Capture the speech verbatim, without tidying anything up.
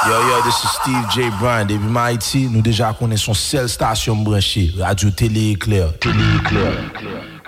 Yo, yo, this is Steve J. Bryan. Depuis Haïti, nous déjà connaissons seule station branchée, Radio Télé Éclair. Télé Éclair.